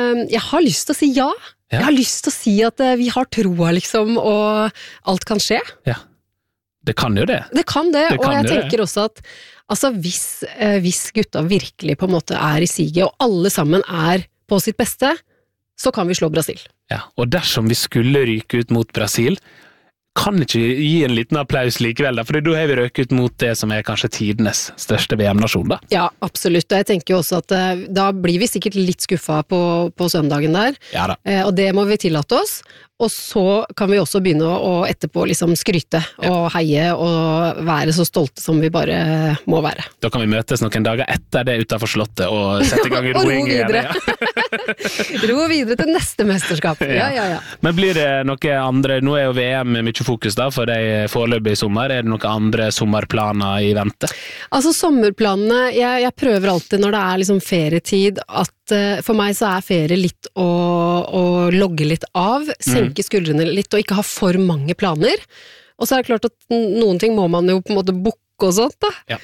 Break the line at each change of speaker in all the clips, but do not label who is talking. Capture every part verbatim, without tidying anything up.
jeg har lyst til å si ja. ja. Jeg har lyst til å si at uh, vi har troa, liksom, og alt kan skje.
Ja, det kan jo det.
Det kan det, det kan og jeg tenker
det.
også at altså, hvis, uh, hvis gutta virkelig på en måte er i siget, og alle sammen er på sitt beste, så kan vi slå Brasil.
Ja, og dersom vi skulle ryke ut mot Brasil, kan ikke gi en liten applaus likevel, da, for da har vi røket ut mot det som er kanskje tidenes største V M-nasjon, da.
Ja, absolutt, og jeg tenker jo også at uh, da blir vi sikkert litt skuffa på, på søndagen der,
ja, da.
Uh, og det må vi tillate oss, og så kan vi også begynne å etterpå liksom skryte ja. Og heie og være så stolte som vi bare må være.
Da kan vi møtes noen dager etter det utenfor slottet og sette i gang roing
ro
igjen.
Ja. Ro videre til neste mesterskap. Ja, ja, ja.
Men blir det noe andre, nå er jo V M mye fokus da, for de foreløpig i sommer, er det noen andre sommerplaner i vente?
Altså sommerplanene, jeg, jeg prøver alltid når det er liksom ferietid, at uh, for meg så er ferie litt å, å logge litt av, senke skuldrene litt og ikke ha for mange planer. Og så er det klart at noen ting må man jo på en måte booke og sånt da.
Ja.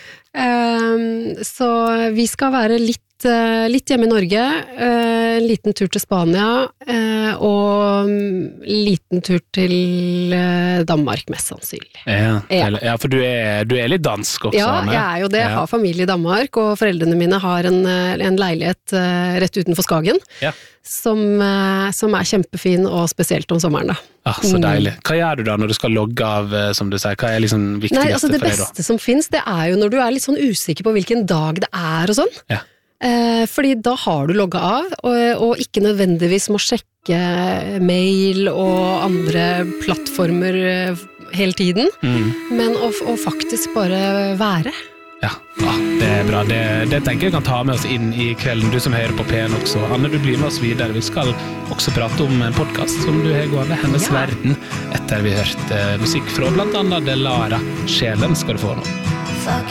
Um, så vi skal være litt, uh, litt hjemme i Norge, uh, en liten tur til Spania, uh, og um, liten tur til uh, Danmark mest sannsynlig.
Ja,
ja.
ja for du er, du er litt dansk også.
Ja, jeg er jo det. Jeg har familie i Danmark, og foreldrene mine har en, en leilighet uh, rett utenfor Skagen. Ja. Som, som er kjempefin og spesielt om sommeren da.
Ah, så deilig. Hva gjør du da når du skal logge av, som du sier? Hva er liksom viktigste
Nei, altså det
for deg da?
Det beste som finnes, det er jo når du er litt sånn usikker på hvilken dag det er og sånn.
Ja.
Eh, fordi da har du logget av, og, og ikke nødvendigvis må sjekke mail og andre plattformer hele tiden, mm. men å, å faktisk bare være.
Ja, ja, det er bra. Det, det tenker jeg kan ta med oss inn i kvelden, du som hører på P en også. Anne, du blir med oss videre. Vi skal også prate om en podcast som du har gående, Hennes ja. Verden, etter vi har hørt uh, musikk fra blant annet Delara. Sjelen skal du få nå. Fuck